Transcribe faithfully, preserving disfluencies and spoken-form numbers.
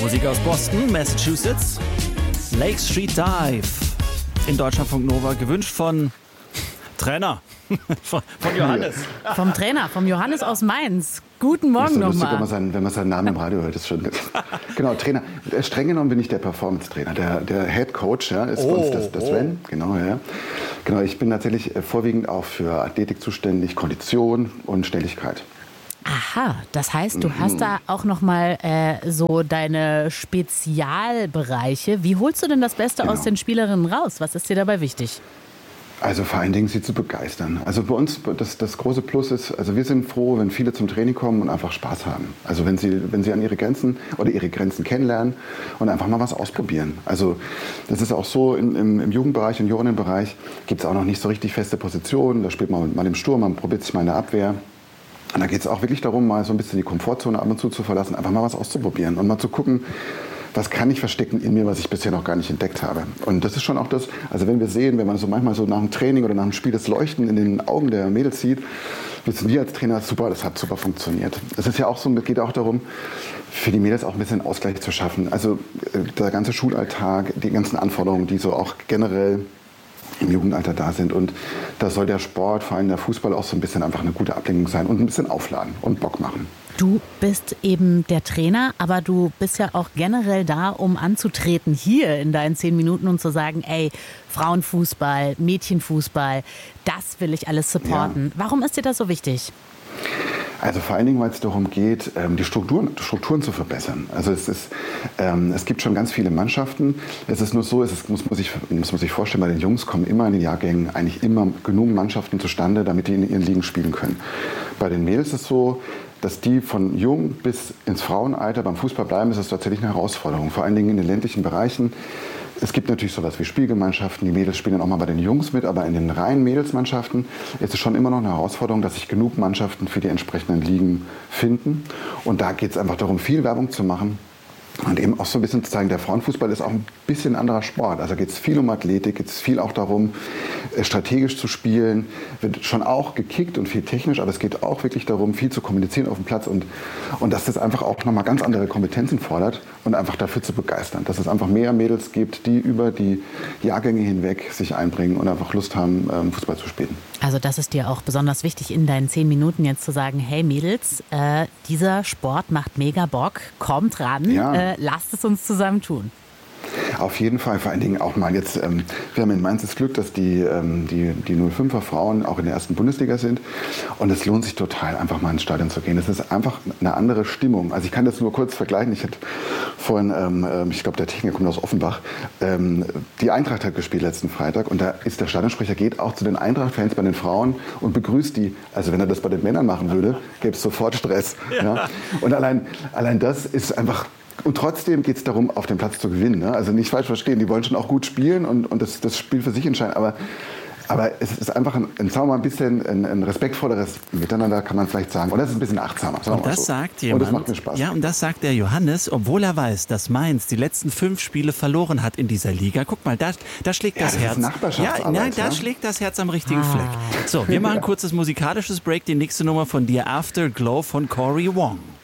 Musik aus Boston, Massachusetts. Lake Street Dive. In Deutschlandfunk Nova. Gewünscht von Trainer. von, von Johannes. Vom Trainer, vom Johannes aus Mainz. Guten Morgen nochmal. Wenn man, seinen, wenn man seinen Namen im Radio hört, ist schon. Genau, Trainer. Streng genommen bin ich der Performance-Trainer. Der, der Head Coach, ja, ist oh, für uns das, das oh. Sven. Genau, ja. Genau, ich bin tatsächlich vorwiegend auch für Athletik zuständig, Kondition und Schnelligkeit. Aha, das heißt, du mhm. hast da auch nochmal äh, so deine Spezialbereiche. Wie holst du denn das Beste genau. aus den Spielerinnen raus? Was ist dir dabei wichtig? Also vor allen Dingen, sie zu begeistern. Also bei uns, das, das große Plus ist, also wir sind froh, wenn viele zum Training kommen und einfach Spaß haben. Also wenn sie, wenn sie an ihre Grenzen oder ihre Grenzen kennenlernen und einfach mal was ausprobieren. Also das ist auch so, in, im, im Jugendbereich und Juniorenbereich gibt es auch noch nicht so richtig feste Positionen. Da spielt man mal im Sturm, man probiert sich mal in der Abwehr. Und da geht es auch wirklich darum, mal so ein bisschen die Komfortzone ab und zu zu verlassen, einfach mal was auszuprobieren und mal zu gucken, was kann ich verstecken in mir, was ich bisher noch gar nicht entdeckt habe. Und das ist schon auch das, also wenn wir sehen, wenn man so manchmal so nach dem Training oder nach dem Spiel das Leuchten in den Augen der Mädels sieht, wissen wir als Trainer, super, das hat super funktioniert. Es ist ja auch so, es geht auch darum, für die Mädels auch ein bisschen Ausgleich zu schaffen. Also der ganze Schulalltag, die ganzen Anforderungen, die so auch generell im Jugendalter da sind. Und da soll der Sport, vor allem der Fußball, auch so ein bisschen einfach eine gute Ablenkung sein und ein bisschen aufladen und Bock machen. Du bist eben der Trainer, aber du bist ja auch generell da, um anzutreten hier in deinen zehn Minuten und zu sagen, ey, Frauenfußball, Mädchenfußball, das will ich alles supporten. Ja. Warum ist dir das so wichtig? Also vor allen Dingen, weil es darum geht, die Strukturen, Strukturen zu verbessern. Also es, ist, ähm, es gibt schon ganz viele Mannschaften. Es ist nur so, es ist, muss, muss, ich, muss man sich vorstellen, bei den Jungs kommen immer in den Jahrgängen eigentlich immer genug Mannschaften zustande, damit die in ihren Ligen spielen können. Bei den Mädels ist es so, dass die von jung bis ins Frauenalter beim Fußball bleiben, ist das tatsächlich eine Herausforderung. Vor allen Dingen in den ländlichen Bereichen. Es gibt natürlich sowas wie Spielgemeinschaften, die Mädels spielen dann auch mal bei den Jungs mit, aber in den reinen Mädelsmannschaften ist es schon immer noch eine Herausforderung, dass sich genug Mannschaften für die entsprechenden Ligen finden. Und da geht es einfach darum, viel Werbung zu machen. Und eben auch so ein bisschen zu zeigen, der Frauenfußball ist auch ein bisschen ein anderer Sport. Also geht es viel um Athletik, geht es viel auch darum, strategisch zu spielen. Wird schon auch gekickt und viel technisch, aber es geht auch wirklich darum, viel zu kommunizieren auf dem Platz und, und dass das einfach auch nochmal ganz andere Kompetenzen fordert und einfach dafür zu begeistern. Dass es einfach mehr Mädels gibt, die über die Jahrgänge hinweg sich einbringen und einfach Lust haben, Fußball zu spielen. Also das ist dir auch besonders wichtig, in deinen zehn Minuten jetzt zu sagen, hey Mädels, äh, dieser Sport macht mega Bock, kommt ran, ja. äh, lasst es uns zusammen tun. Auf jeden Fall, vor allen Dingen auch mal jetzt, ähm, wir haben in Mainz das Glück, dass die, ähm, die, die null fünfer Frauen auch in der ersten Bundesliga sind und es lohnt sich total, einfach mal ins Stadion zu gehen. Das ist einfach eine andere Stimmung. Also ich kann das nur kurz vergleichen. Ich hatte vorhin, ähm, ich glaube der Techniker kommt aus Offenbach, ähm, die Eintracht hat gespielt letzten Freitag und da ist der Stadionsprecher, geht auch zu den Eintracht-Fans bei den Frauen und begrüßt die. Also wenn er das bei den Männern machen würde, gäbe es sofort Stress. Ja. Ja? Und allein, allein das ist einfach. Und trotzdem geht es darum, auf dem Platz zu gewinnen. Ne? Also nicht falsch verstehen, die wollen schon auch gut spielen und, und das, das Spiel für sich entscheiden. Aber, aber es ist einfach ein, ein, sagen wir mal, ein bisschen ein, ein respektvolleres Miteinander, kann man vielleicht sagen. Oder es ist ein bisschen achtsamer. Sagen und wir das so. sagt jemand. Und das macht mir Spaß. Ja, und das sagt der Johannes, obwohl er weiß, dass Mainz die letzten fünf Spiele verloren hat in dieser Liga. Guck mal, da, da schlägt ja, das, das Herz. Ist Nachbarschaftsarbeit, ja, nein, da ja? schlägt das Herz am richtigen ah. Fleck. So, wir machen ein kurzes musikalisches Break. Die nächste Nummer von dir, Afterglow von Cory Wong.